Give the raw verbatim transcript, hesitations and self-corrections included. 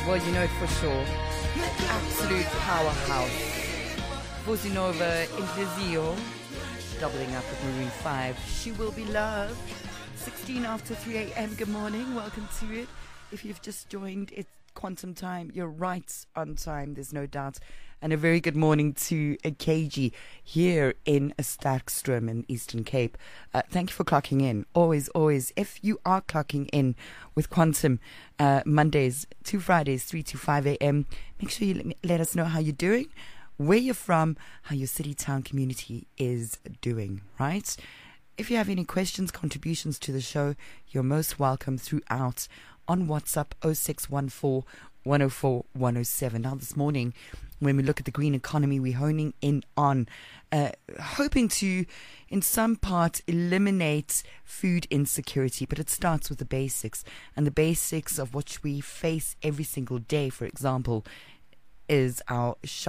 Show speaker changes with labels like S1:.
S1: Well, you know it for sure. Absolute powerhouse. Vozinova Inglesio, doubling up with Maroon five. She Will Be Loved. sixteen after three a.m. Good morning. Welcome to it. If you've just joined, it's Quantum Time. You're right on time, there's no doubt. And a very good morning to a K G here in Sterkstrom in Eastern Cape. Uh, thank you for clocking in. Always, always. If you are clocking in with Quantum uh, Mondays to Fridays, three to five a.m., make sure you let, me, let us know how you're doing, where you're from, how your city, town, community is doing, right? If you have any questions, contributions to the show, you're most welcome throughout on WhatsApp oh six one four, one oh four, one oh seven. Now this morning, when we look at the green economy, we're honing in on uh, hoping to, in some part, eliminate food insecurity, but it starts with the basics. And the basics of what we face every single day, for example, is our